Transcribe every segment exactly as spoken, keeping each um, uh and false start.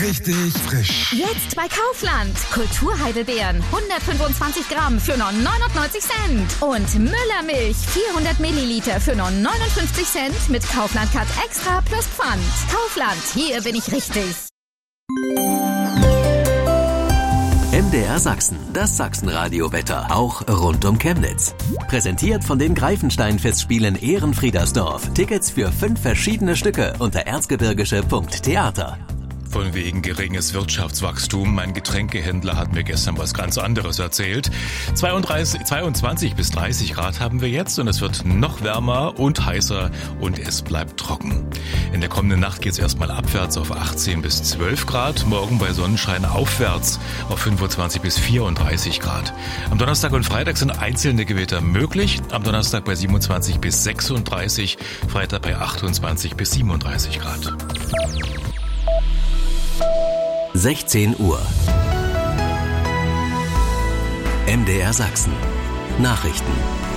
Richtig frisch. Jetzt bei Kaufland. Kulturheidelbeeren hundertfünfundzwanzig Gramm für nur neunundneunzig Cent. Und Müllermilch vierhundert Milliliter für nur neunundfünfzig Cent mit Kaufland Cut Extra plus Pfand. Kaufland, hier bin ich richtig. M D R Sachsen, das Sachsenradio-Wetter, auch rund um Chemnitz. Präsentiert von den Greifenstein-Festspielen Ehrenfriedersdorf. Tickets für fünf verschiedene Stücke unter erzgebirgische Punkt theater. Von wegen geringes Wirtschaftswachstum. Mein Getränkehändler hat mir gestern was ganz anderes erzählt. zweiunddreißig, zweiundzwanzig bis dreißig Grad haben wir jetzt und es wird noch wärmer und heißer und es bleibt trocken. In der kommenden Nacht geht es erstmal abwärts auf achtzehn bis zwölf Grad. Morgen bei Sonnenschein aufwärts auf fünfundzwanzig bis vierunddreißig Grad. Am Donnerstag und Freitag sind einzelne Gewitter möglich. Am Donnerstag bei siebenundzwanzig bis sechsunddreißig, Freitag bei achtundzwanzig bis siebenunddreißig Grad. sechzehn Uhr. M D R Sachsen. Nachrichten.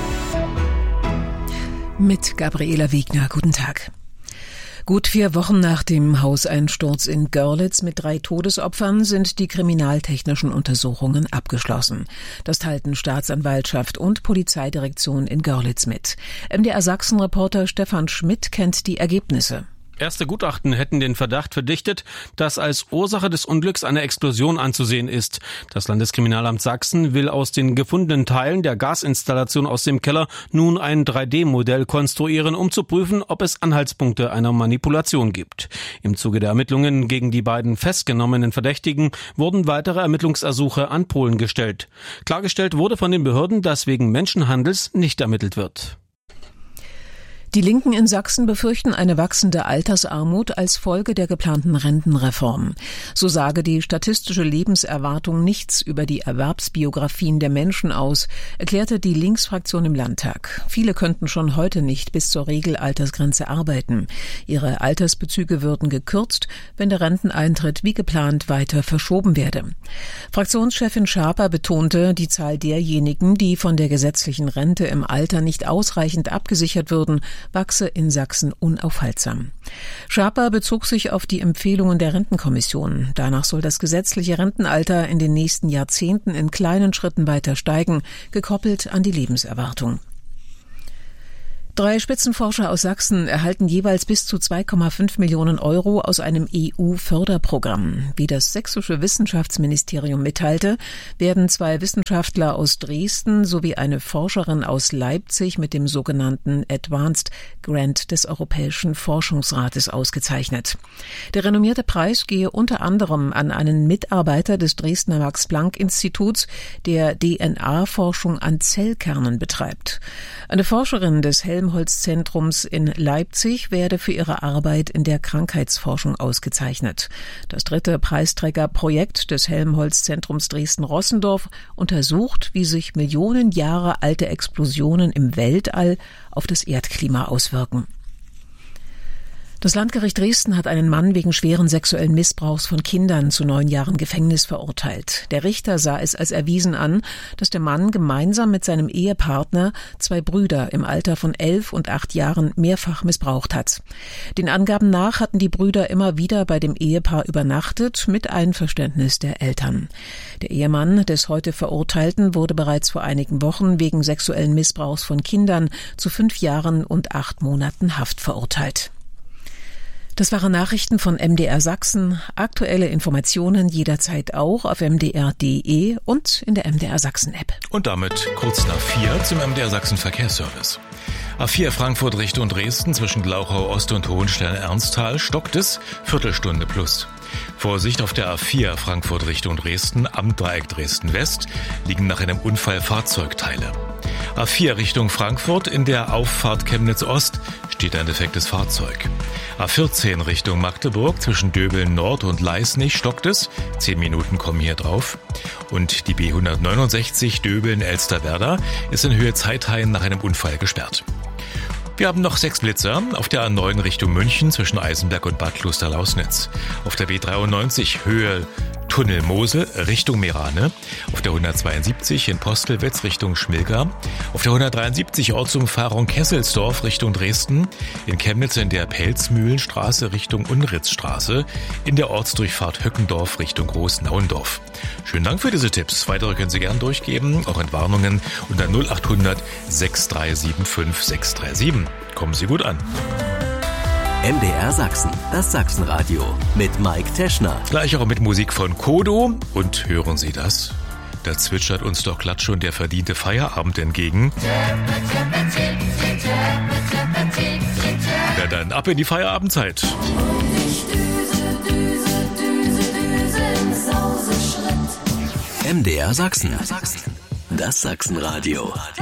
Mit Gabriela Wegner. Guten Tag. Gut vier Wochen nach dem Hauseinsturz in Görlitz mit drei Todesopfern sind die kriminaltechnischen Untersuchungen abgeschlossen. Das teilten Staatsanwaltschaft und Polizeidirektion in Görlitz mit. M D R Sachsen-Reporter Stefan Schmidt kennt die Ergebnisse. Erste Gutachten hätten den Verdacht verdichtet, dass als Ursache des Unglücks eine Explosion anzusehen ist. Das Landeskriminalamt Sachsen will aus den gefundenen Teilen der Gasinstallation aus dem Keller nun ein drei D Modell konstruieren, um zu prüfen, ob es Anhaltspunkte einer Manipulation gibt. Im Zuge der Ermittlungen gegen die beiden festgenommenen Verdächtigen wurden weitere Ermittlungsersuche an Polen gestellt. Klargestellt wurde von den Behörden, dass wegen Menschenhandels nicht ermittelt wird. Die Linken in Sachsen befürchten eine wachsende Altersarmut als Folge der geplanten Rentenreform. So sage die statistische Lebenserwartung nichts über die Erwerbsbiografien der Menschen aus, erklärte die Linksfraktion im Landtag. Viele könnten schon heute nicht bis zur Regelaltersgrenze arbeiten. Ihre Altersbezüge würden gekürzt, wenn der Renteneintritt wie geplant weiter verschoben werde. Fraktionschefin Schaper betonte, die Zahl derjenigen, die von der gesetzlichen Rente im Alter nicht ausreichend abgesichert würden, wachse in Sachsen unaufhaltsam. Schaper bezog sich auf die Empfehlungen der Rentenkommission. Danach soll das gesetzliche Rentenalter in den nächsten Jahrzehnten in kleinen Schritten weiter steigen, gekoppelt an die Lebenserwartung. Drei Spitzenforscher aus Sachsen erhalten jeweils bis zu zwei Komma fünf Millionen Euro aus einem E U-Förderprogramm. Wie das sächsische Wissenschaftsministerium mitteilte, werden zwei Wissenschaftler aus Dresden sowie eine Forscherin aus Leipzig mit dem sogenannten Advanced Grant des Europäischen Forschungsrates ausgezeichnet. Der renommierte Preis gehe unter anderem an einen Mitarbeiter des Dresdner Max-Planck-Instituts, der D N A-Forschung an Zellkernen betreibt. Eine Forscherin des Helmholtz-Zentrums in Leipzig werde für ihre Arbeit in der Krankheitsforschung ausgezeichnet. Das dritte Preisträgerprojekt des Helmholtz-Zentrums Dresden-Rossendorf untersucht, wie sich Millionen Jahre alte Explosionen im Weltall auf das Erdklima auswirken. Das Landgericht Dresden hat einen Mann wegen schweren sexuellen Missbrauchs von Kindern zu neun Jahren Gefängnis verurteilt. Der Richter sah es als erwiesen an, dass der Mann gemeinsam mit seinem Ehepartner zwei Brüder im Alter von elf und acht Jahren mehrfach missbraucht hat. Den Angaben nach hatten die Brüder immer wieder bei dem Ehepaar übernachtet, mit Einverständnis der Eltern. Der Ehemann des heute Verurteilten wurde bereits vor einigen Wochen wegen sexuellen Missbrauchs von Kindern zu fünf Jahren und acht Monaten Haft verurteilt. Das waren Nachrichten von M D R Sachsen. Aktuelle Informationen jederzeit auch auf m d r punkt d e und in der M D R Sachsen App. Und damit kurz nach vier zum M D R Sachsen Verkehrsservice. A vier Frankfurt Richtung Dresden zwischen Glauchau Ost und Hohenstein-Ernsthal stockt es, Viertelstunde plus. Vorsicht auf der A vier Frankfurt Richtung Dresden am Dreieck Dresden-West liegen nach einem Unfall Fahrzeugteile. A vier Richtung Frankfurt in der Auffahrt Chemnitz-Ost steht ein defektes Fahrzeug. A vierzehn Richtung Magdeburg zwischen Döbeln Nord und Leisnig stockt es. Zehn Minuten kommen hier drauf. Und die B hundertneunundsechzig Döbeln-Elsterwerda ist in Höhe Zeithain nach einem Unfall gesperrt. Wir haben noch sechs Blitzer auf der A neun Richtung München zwischen Eisenberg und Bad Klosterlausnitz. Auf der B dreiundneunzig Höhe Tunnel Mosel Richtung Meerane, auf der hundertzweiundsiebzig in Postelwitz Richtung Schmilka, auf der hundertdreiundsiebzig Ortsumfahrung Kesselsdorf Richtung Dresden, in Chemnitz in der Pelzmühlenstraße Richtung Unritzstraße, in der Ortsdurchfahrt Höckendorf Richtung Großnauendorf. Schönen Dank für diese Tipps. Weitere können Sie gern durchgeben, auch Entwarnungen unter null acht hundert sechs drei sieben fünf sechs drei sieben. Kommen Sie gut an. M D R Sachsen, das Sachsenradio mit Mike Teschner. Gleich auch mit Musik von Kodo. Und hören Sie das? Da zwitschert uns doch glatt schon der verdiente Feierabend entgegen. Ja, dann ab in die Feierabendzeit. M D R Sachsen, das Sachsenradio.